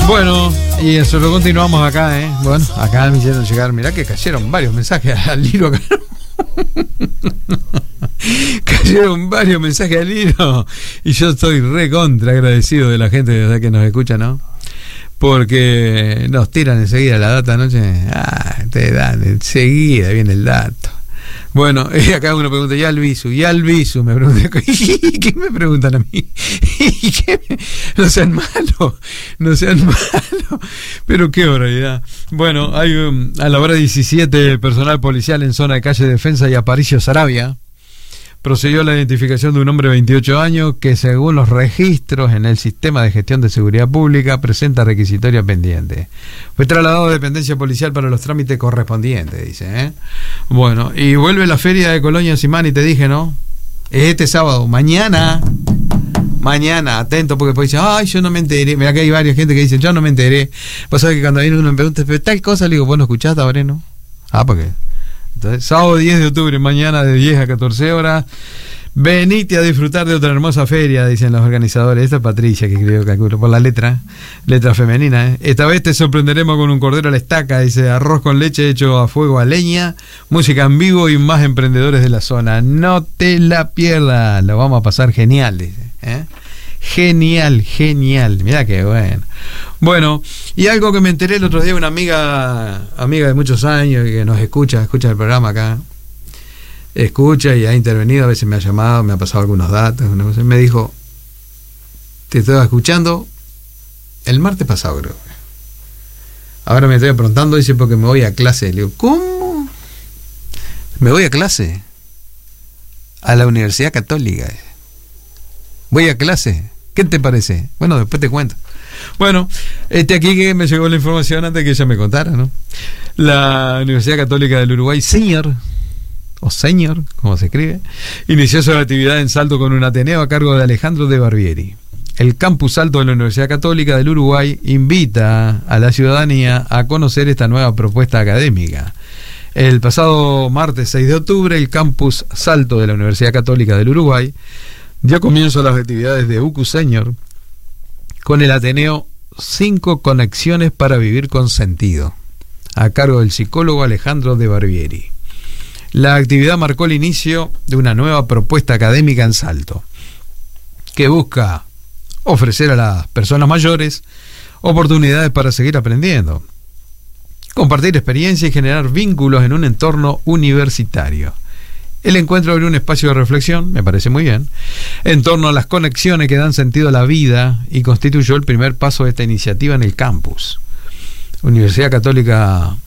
Bueno, y eso lo continuamos acá, ¿eh? Bueno, acá me hicieron llegar, mirá que cayeron varios mensajes al hilo acá. Cayeron varios mensajes al hilo y yo estoy recontra agradecido de la gente desde que nos escucha, ¿no? Porque nos tiran enseguida la data anoche. Te dan enseguida, viene el dato. Bueno, acá uno pregunta, ¿y Albizu? Me pregunta, ¿qué me preguntan a mí? No sean malos, pero qué barbaridad. Bueno, hay a la hora 17 personal policial en zona de calle Defensa y Aparicio Saravia procedió a la identificación de un hombre de 28 años que, según los registros en el sistema de gestión de seguridad pública, presenta requisitoria pendiente. Fue trasladado a dependencia policial para los trámites correspondientes, dice, ¿eh? Bueno, y vuelve la feria de Colonia Simani, te dije, ¿no? Este sábado, mañana, atento, porque después dicen, ay, yo no me enteré. Mira que hay varias gente que dicen, yo no me enteré. Vos sabés que cuando viene uno me pregunta, pero tal cosa, le digo, ¿vos no escuchaste, Abreno? ¿Por qué? Entonces, sábado 10 de octubre, mañana de 10 a 14 horas, venite a disfrutar de otra hermosa feria, dicen los organizadores. Esta es Patricia, que escribió, calculo, por la letra femenina, ¿eh? Esta vez te sorprenderemos con un cordero a la estaca, dice, arroz con leche hecho a fuego a leña, música en vivo y más emprendedores de la zona. No te la pierdas, lo vamos a pasar genial, dice, ¿eh? Genial, mirá qué bueno. Bueno, y algo que me enteré el otro día, una amiga de muchos años que nos escucha el programa acá, escucha y ha intervenido, a veces me ha llamado, me ha pasado algunos datos, me dijo, te estaba escuchando el martes pasado, creo. Ahora me estoy aprontando, dice, porque me voy a clase. Le digo, ¿cómo? Me voy a clase a la Universidad Católica. Voy a clase. ¿Qué te parece? Bueno, después te cuento. Bueno, aquí que me llegó la información antes que ella me contara, ¿no? La Universidad Católica del Uruguay, señor, como se escribe, inició su actividad en Salto con un ateneo a cargo de Alejandro de Barbieri. El Campus Salto de la Universidad Católica del Uruguay invita a la ciudadanía a conocer esta nueva propuesta académica. El pasado martes 6 de octubre, el Campus Salto de la Universidad Católica del Uruguay dio comienzo a las actividades de UCU Senior con el Ateneo 5 Conexiones para Vivir con Sentido, a cargo del psicólogo Alejandro de Barbieri. La actividad marcó el inicio de una nueva propuesta académica en Salto, que busca ofrecer a las personas mayores oportunidades para seguir aprendiendo, compartir experiencia y generar vínculos en un entorno universitario. El encuentro abrió un espacio de reflexión, me parece muy bien, en torno a las conexiones que dan sentido a la vida y constituyó el primer paso de esta iniciativa en el campus. Universidad Católica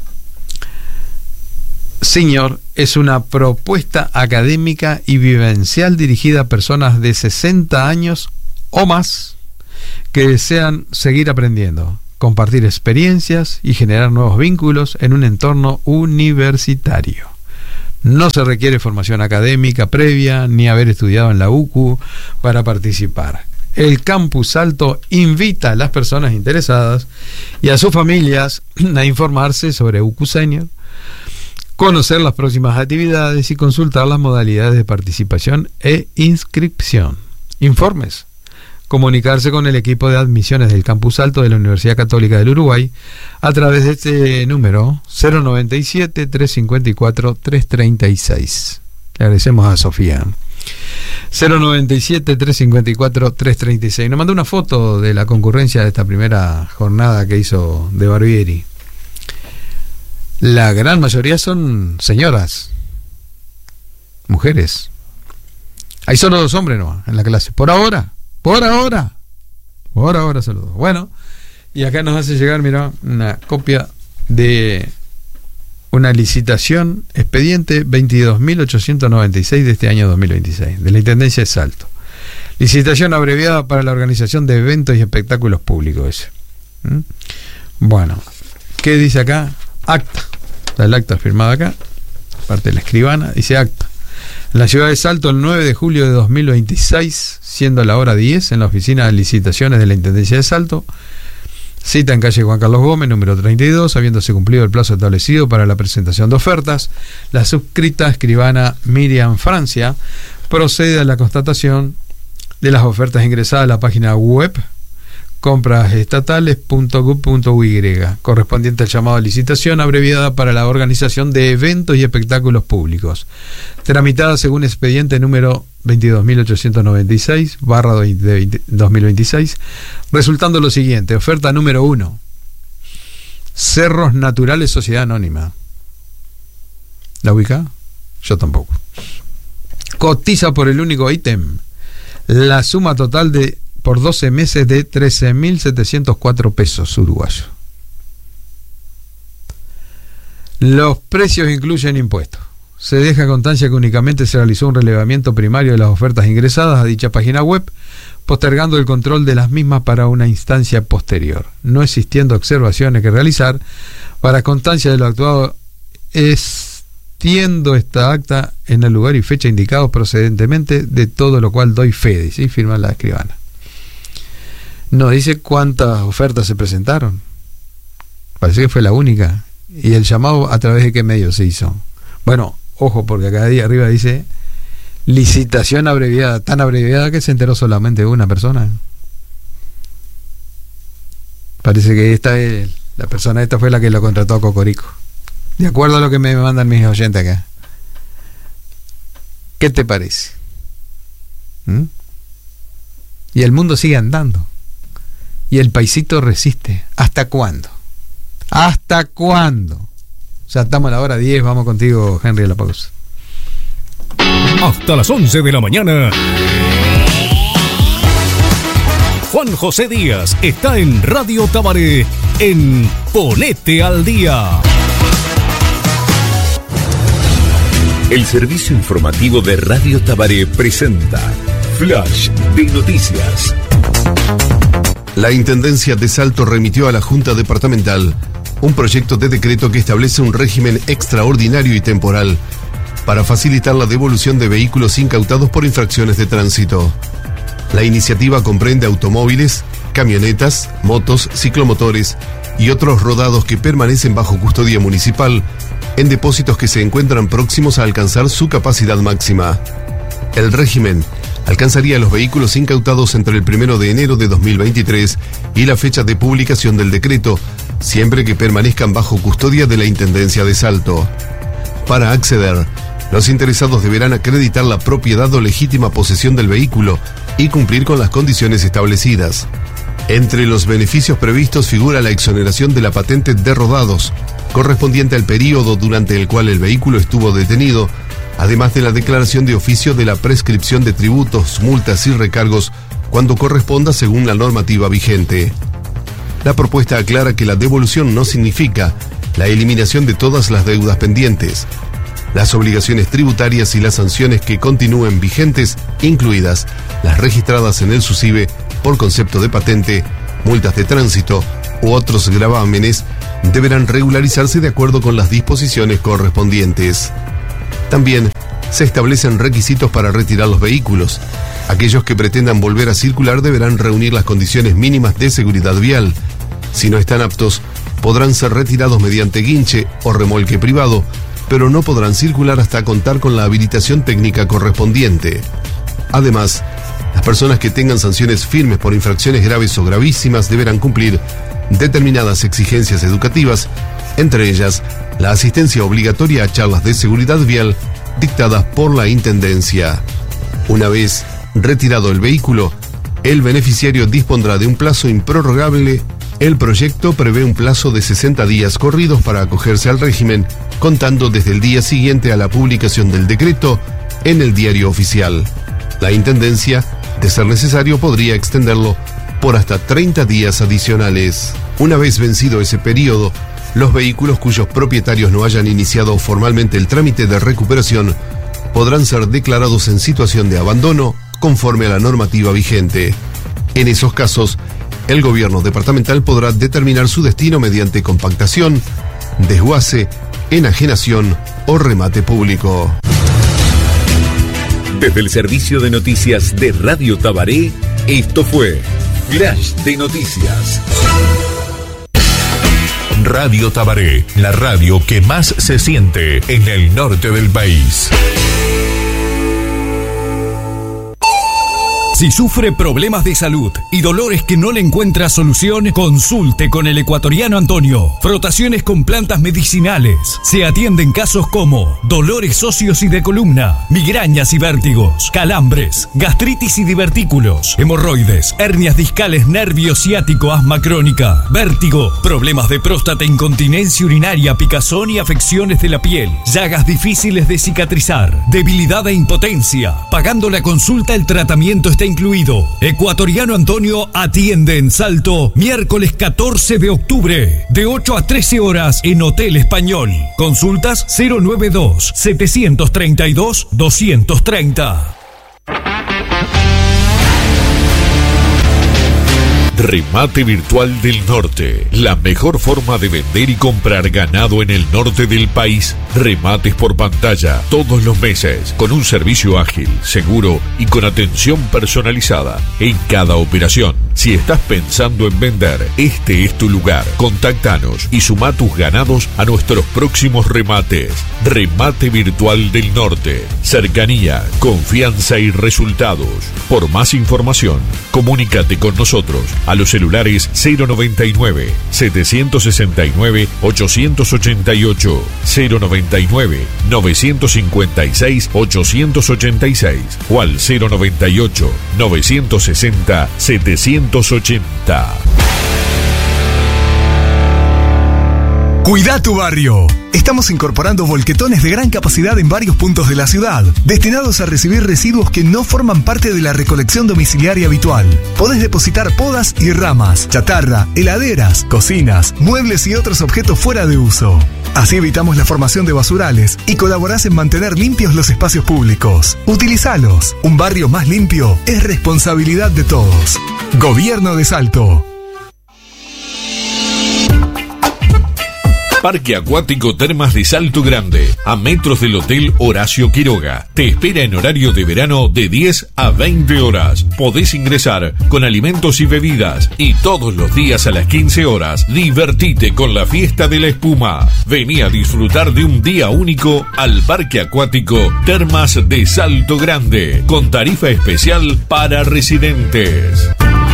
Senior es una propuesta académica y vivencial dirigida a personas de 60 años o más que desean seguir aprendiendo, compartir experiencias y generar nuevos vínculos en un entorno universitario. No se requiere formación académica previa ni haber estudiado en la UCU para participar. El Campus Salto invita a las personas interesadas y a sus familias a informarse sobre UCU Senior, conocer las próximas actividades y consultar las modalidades de participación e inscripción. Informes: comunicarse con el equipo de admisiones del Campus Alto de la Universidad Católica del Uruguay a través de este número 097-354-336. Le agradecemos a Sofía. 097-354-336. Nos mandó una foto de la concurrencia de esta primera jornada que hizo de Barbieri. La gran mayoría son señoras, mujeres. Hay solo 2 hombres nomás en la clase. Por ahora, saludos. Bueno, y acá nos hace llegar, mira, una copia de una licitación, expediente 22.896 de este año 2026, de la Intendencia de Salto. Licitación abreviada para la organización de eventos y espectáculos públicos. Bueno, ¿qué dice acá? Acta. El acta firmada acá, parte de la escribana, dice acta. En la ciudad de Salto, el 9 de julio de 2026, siendo la hora 10, en la oficina de licitaciones de la Intendencia de Salto, cita en calle Juan Carlos Gómez, número 32, habiéndose cumplido el plazo establecido para la presentación de ofertas, la suscrita escribana Miriam Francia procede a la constatación de las ofertas ingresadas a la página web comprasestatales.gov.uy, correspondiente al llamado a licitación abreviada para la organización de eventos y espectáculos públicos, tramitada según expediente número 22.896/2026, resultando lo siguiente: oferta número 1, Cerros Naturales Sociedad Anónima. ¿La ubica? Yo tampoco. Cotiza por el único ítem la suma total de por 12 meses de 13.704 pesos uruguayos. Los precios incluyen impuestos. Se deja constancia que únicamente se realizó un relevamiento primario de las ofertas ingresadas a dicha página web, postergando el control de las mismas para una instancia posterior, no existiendo observaciones que realizar. Para constancia de lo actuado, extiendo esta acta en el lugar y fecha indicados procedentemente, de todo lo cual doy fe, dice, y firma la escribana. No dice cuántas ofertas se presentaron. Parece que fue la única. ¿Y el llamado a través de qué medio se hizo? Bueno, ojo, porque acá de arriba dice licitación abreviada, tan abreviada que se enteró solamente una persona. Parece que la persona esta fue la que lo contrató a Cocorico, de acuerdo a lo que me mandan mis oyentes acá. ¿Qué te parece? Y el mundo sigue andando. Y el paisito resiste. ¿Hasta cuándo? ¿Hasta cuándo? Ya estamos a la hora 10. Vamos contigo, Henry, a la pausa. Hasta las 11 de la mañana. Juan José Díaz está en Radio Tabaré en Ponete al Día. El servicio informativo de Radio Tabaré presenta Flash de Noticias. La Intendencia de Salto remitió a la Junta Departamental un proyecto de decreto que establece un régimen extraordinario y temporal para facilitar la devolución de vehículos incautados por infracciones de tránsito. La iniciativa comprende automóviles, camionetas, motos, ciclomotores y otros rodados que permanecen bajo custodia municipal en depósitos que se encuentran próximos a alcanzar su capacidad máxima. El régimen alcanzaría los vehículos incautados entre el 1 de enero de 2023 y la fecha de publicación del decreto, siempre que permanezcan bajo custodia de la Intendencia de Salto. Para acceder, los interesados deberán acreditar la propiedad o legítima posesión del vehículo y cumplir con las condiciones establecidas. Entre los beneficios previstos figura la exoneración de la patente de rodados, correspondiente al período durante el cual el vehículo estuvo detenido, además de la declaración de oficio de la prescripción de tributos, multas y recargos cuando corresponda según la normativa vigente. La propuesta aclara que la devolución no significa la eliminación de todas las deudas pendientes. Las obligaciones tributarias y las sanciones que continúen vigentes, incluidas las registradas en el SUSIBE por concepto de patente, multas de tránsito u otros gravámenes, deberán regularizarse de acuerdo con las disposiciones correspondientes. También se establecen requisitos para retirar los vehículos. Aquellos que pretendan volver a circular deberán reunir las condiciones mínimas de seguridad vial. Si no están aptos, podrán ser retirados mediante guinche o remolque privado, pero no podrán circular hasta contar con la habilitación técnica correspondiente. Además, las personas que tengan sanciones firmes por infracciones graves o gravísimas deberán cumplir determinadas exigencias educativas, entre ellas la asistencia obligatoria a charlas de seguridad vial dictadas por la Intendencia. Una vez retirado el vehículo, el beneficiario dispondrá de un plazo improrrogable. El proyecto prevé un plazo de 60 días corridos para acogerse al régimen, contando desde el día siguiente a la publicación del decreto en el Diario Oficial. La Intendencia, de ser necesario, podría extenderlo por hasta 30 días adicionales. Una vez vencido ese periodo, los vehículos cuyos propietarios no hayan iniciado formalmente el trámite de recuperación podrán ser declarados en situación de abandono conforme a la normativa vigente. En esos casos, el gobierno departamental podrá determinar su destino mediante compactación, desguace, enajenación o remate público. Desde el servicio de noticias de Radio Tabaré, esto fue Flash de Noticias. Radio Tabaré, la radio que más se siente en el norte del país. Si sufre problemas de salud y dolores que no le encuentra solución, consulte con el ecuatoriano Antonio. Frotaciones con plantas medicinales. Se atienden casos como dolores óseos y de columna, migrañas y vértigos, calambres, gastritis y divertículos, hemorroides, hernias discales, nervio ciático, asma crónica, vértigo, problemas de próstata, incontinencia urinaria, picazón y afecciones de la piel, llagas difíciles de cicatrizar, debilidad e impotencia. Pagando la consulta, el tratamiento está incluido. Ecuatoriano Antonio atiende en Salto miércoles 14 de octubre de 8 a 13 horas en Hotel Español. Consultas 092-732-230. Remate Virtual del Norte, la mejor forma de vender y comprar ganado en el norte del país. Remates por pantalla todos los meses, con un servicio ágil, seguro y con atención personalizada en cada operación. Si estás pensando en vender, este es tu lugar. Contáctanos y suma tus ganados a nuestros próximos remates. Remate Virtual del Norte, cercanía, confianza y resultados. Por más información, comunícate con nosotros a los celulares 099 769 888, 099 956 886 o al 098 960 780. Cuida tu barrio. Estamos incorporando volquetones de gran capacidad en varios puntos de la ciudad, destinados a recibir residuos que no forman parte de la recolección domiciliaria habitual. Podés depositar podas y ramas, chatarra, heladeras, cocinas, muebles y otros objetos fuera de uso. Así evitamos la formación de basurales y colaborás en mantener limpios los espacios públicos. Utilizalos. Un barrio más limpio es responsabilidad de todos. Gobierno de Salto. Parque Acuático Termas de Salto Grande, a metros del Hotel Horacio Quiroga. Te espera en horario de verano de 10 a 20 horas. Podés ingresar con alimentos y bebidas y todos los días a las 15 horas divertite con la fiesta de la espuma. Vení a disfrutar de un día único al Parque Acuático Termas de Salto Grande, con tarifa especial para residentes.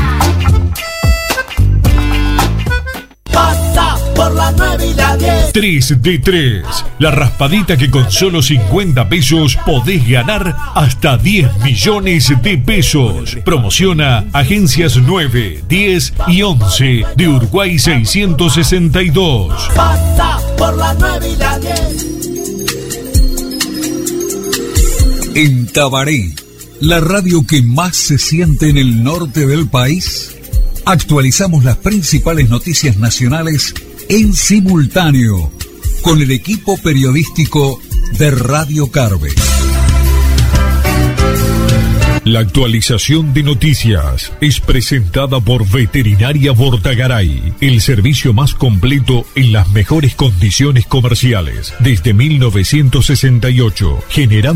Por la 9 y la 10. 3 de 3. La raspadita que con solo 50 pesos podés ganar hasta 10 millones de pesos. Promociona Agencias 9, 10 y 11 de Uruguay 662. Pasa por la 9 y la 10. En Tabaré, la radio que más se siente en el norte del país, actualizamos las principales noticias nacionales en simultáneo con el equipo periodístico de Radio Carve. La actualización de noticias es presentada por Veterinaria Bortagaray, el servicio más completo en las mejores condiciones comerciales desde 1968, generando